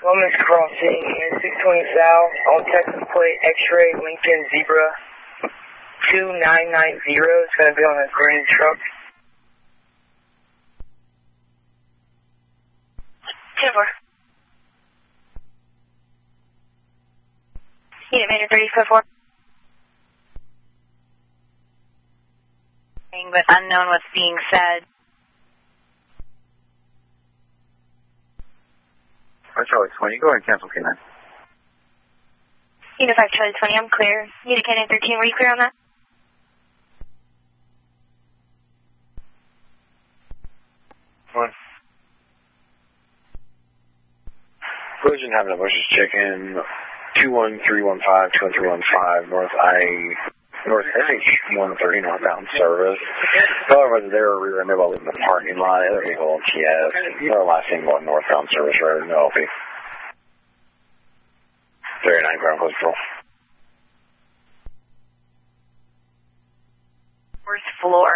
Women's Crossing in 620 South on Texas plate X-ray Lincoln Zebra 2990. It's going to be on a green truck. 10-4. Unit Major 30-4. But unknown what's being said. Charlie 20, go ahead and cancel K9. Unit 5 Charlie 20, I'm clear. Unit K9 13, were you clear on that? One. Collision happened at Bush's Chicken, 21315, 21315, North SH130 northbound service. However, they were rear-ended while leaving the parking lot. Other vehicle TS. Our last thing going northbound service road, no LP. 39 ground close patrol. Fourth floor.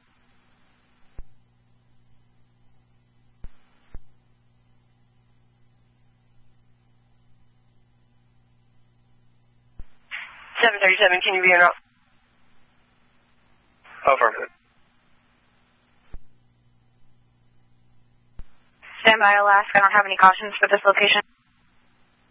$737, can you be in route? Affirmative. Stand by, Alaska. I don't have any cautions for this location.